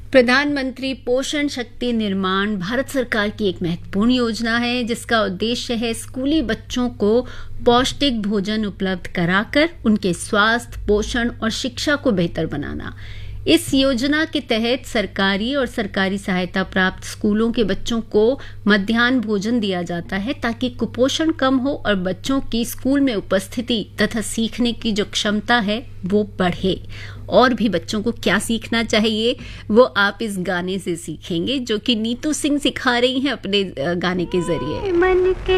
प्रधानमंत्री पोषण शक्ति निर्माण भारत सरकार की एक महत्वपूर्ण योजना है जिसका उद्देश्य है स्कूली बच्चों को पौष्टिक भोजन उपलब्ध कराकर उनके स्वास्थ्य, पोषण और शिक्षा को बेहतर बनाना। इस योजना के तहत सरकारी और सरकारी सहायता प्राप्त स्कूलों के बच्चों को मध्याह्न भोजन दिया जाता है ताकि कुपोषण कम हो और बच्चों की स्कूल में उपस्थिति तथा सीखने की जो क्षमता है वो बढ़े। और भी बच्चों को क्या सीखना चाहिए वो आप इस गाने से सीखेंगे जो कि नीतू सिंह सिखा रही हैं अपने गाने के जरिए।